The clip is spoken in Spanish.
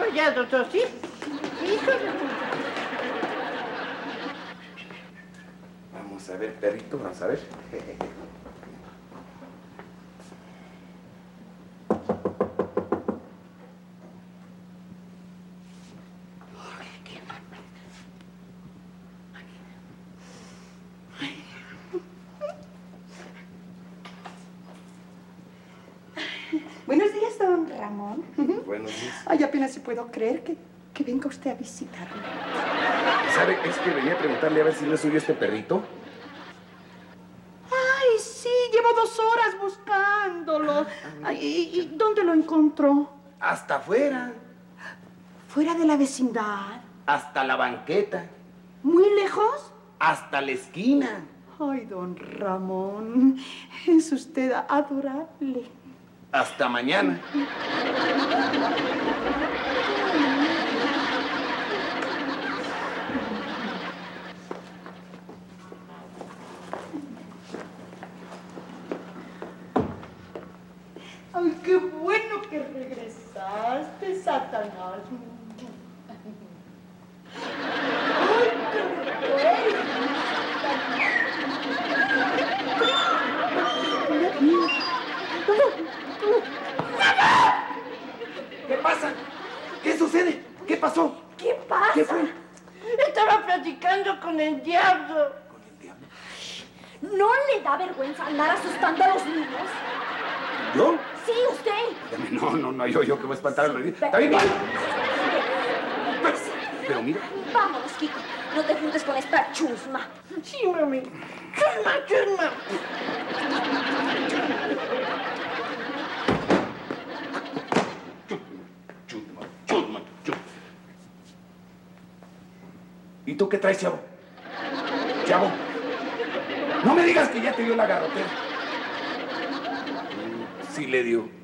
para allá, doctor, ¿sí? Hijo de puta. Vamos a ver, perrito, vamos a ver. Buenos días, don Ramón. Buenos días. Ay, apenas si puedo creer que venga usted a visitarme. ¿Sabe? Es que venía a preguntarle a ver si no es suyo este perrito. Ay, sí, llevo 2 horas buscándolo. Ay, ¿y dónde lo encontró? Hasta afuera. ¿Fuera de la vecindad? Hasta la banqueta. ¿Muy lejos? Hasta la esquina. Ay, don Ramón, es usted adorable. Hasta mañana. Ay, qué bueno que regresaste, Satanás. Ay, qué ¿Qué pasa? ¿Qué sucede? ¿Qué pasó? ¿Qué pasa? ¿Qué fue? Estaba platicando con el diablo. ¿Con el diablo? ¿No le da vergüenza andar asustando a los niños? ¿Yo? Sí, usted. No, yo que voy a espantar a los niños. Está bien, bien. Pero mira. Vámonos, Kiko. No te juntes con esta chusma. Sí, mami. Chusma, chusma. Chusma. ¿Y tú qué traes, chavo? Chavo, no me digas que ya te dio la garrotera. Sí le dio.